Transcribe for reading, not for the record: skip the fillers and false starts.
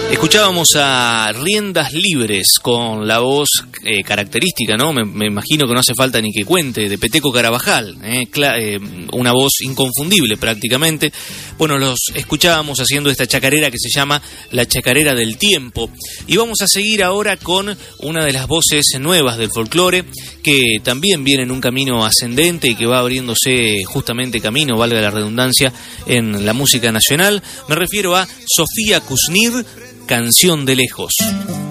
Escuchábamos a Riendas Libres con la voz característica, ¿no? Me imagino que no hace falta ni que cuente, de Peteco Carabajal, una voz inconfundible prácticamente. Bueno, los escuchábamos haciendo esta chacarera que se llama La Chacarera del Tiempo. Y vamos a seguir ahora con una de las voces nuevas del folclore, que también viene en un camino ascendente y que va abriéndose justamente camino, valga la redundancia, en la música nacional. Me refiero a Sofía Kuznir, Canción de Lejos.